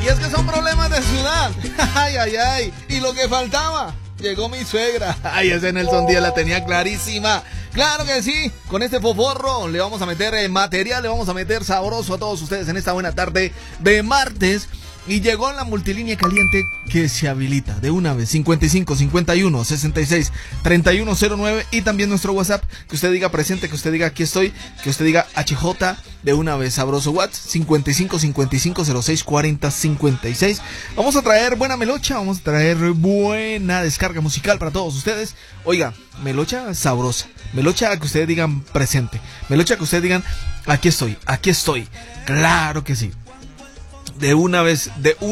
Y es que son problemas de ciudad. Ay, ay, ay. Y lo que faltaba, llegó mi suegra. Ay, ese Nelson Díaz la tenía clarísima. Claro que sí, con este foforro le vamos a meter material, le vamos a meter sabroso a todos ustedes en esta buena tarde de martes. Y llegó la multilínea caliente que se habilita de una vez, 55 51 66 3109, y también nuestro WhatsApp, que usted diga presente, que usted diga aquí estoy, que usted diga HJ de una vez, sabroso WhatsApp, 55 55 06 40 56. Vamos a traer buena melocha, vamos a traer buena descarga musical para todos ustedes. Oiga, melocha sabrosa, melocha que ustedes digan presente, melocha que ustedes digan aquí estoy, claro que sí. De una vez,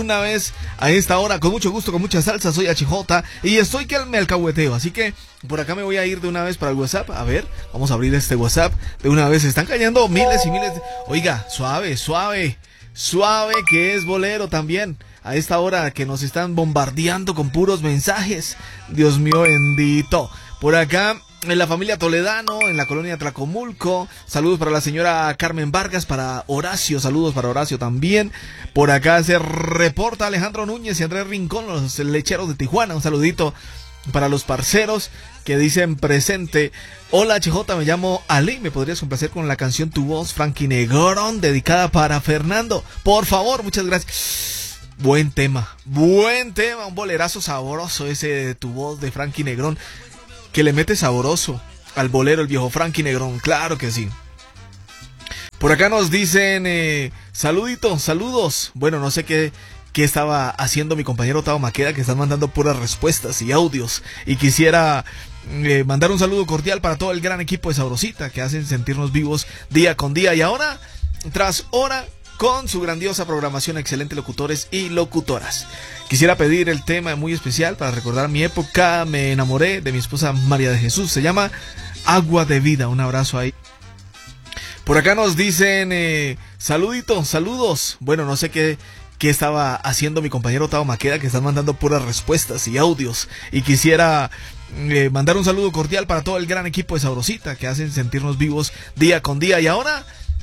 a esta hora, con mucho gusto, con mucha salsa, soy HJ y estoy que me alcahueteo, así que por acá me voy a ir de una vez para el WhatsApp. A ver, vamos a abrir este WhatsApp de una vez, están cayendo miles y miles oiga, suave, que es bolero también, a esta hora que nos están bombardeando con puros mensajes, Dios mío bendito, por acá en la familia Toledano, en la colonia Tlacomulco. Saludos para la señora Carmen Vargas, para Horacio, saludos para Horacio también. Por acá se reporta Alejandro Núñez y Andrés Rincón, los lecheros de Tijuana. Un saludito para los parceros que dicen presente. Hola HJ, me llamo Ali, ¿me podrías complacer con la canción Tu Voz, Frankie Negrón, dedicada para Fernando? Por favor, muchas gracias. Buen tema, un bolerazo sabroso ese de Tu Voz de Frankie Negrón, que le mete sabroso al bolero el viejo Frankie Negrón, claro que sí. Por acá nos dicen saludos. Bueno, no sé qué estaba haciendo mi compañero Tao Maqueda, que están mandando puras respuestas y audios, y quisiera mandar un saludo cordial para todo el gran equipo de Sabrosita, que hacen sentirnos vivos día con día, y ahora tras hora con su grandiosa programación, excelentes locutores y locutoras. Quisiera pedir el tema muy especial para recordar mi época. Me enamoré de mi esposa María de Jesús. Se llama Agua de Vida. Un abrazo ahí. Por acá nos dicen saludos. Bueno, no sé qué estaba haciendo mi compañero Tao Maqueda, que están mandando puras respuestas y audios, y quisiera mandar un saludo cordial para todo el gran equipo de Sabrosita, que hacen sentirnos vivos día con día, y ahora